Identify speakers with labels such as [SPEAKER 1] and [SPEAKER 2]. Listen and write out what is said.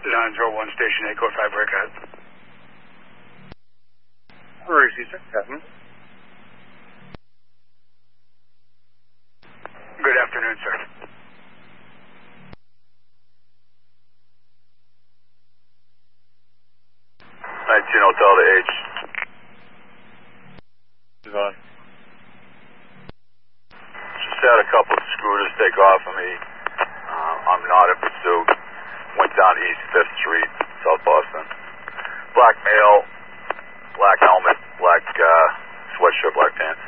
[SPEAKER 1] 901 Station 8, code 5, break out.
[SPEAKER 2] Emergency, sir. Captain.
[SPEAKER 1] Good afternoon, sir.
[SPEAKER 3] 19 Hotel to H.
[SPEAKER 2] Devon.
[SPEAKER 3] Just had a couple of scooters take off of me. I'm not in pursuit. Went down East 5th Street, South Boston. Black male, black helmet, black sweatshirt, black pants.